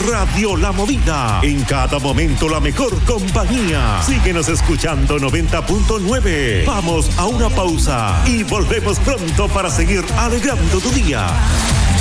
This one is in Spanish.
Radio La Movida. En cada momento la mejor compañía. Síguenos escuchando 90.9. Vamos a una pausa y volvemos pronto para seguir alegrando tu día.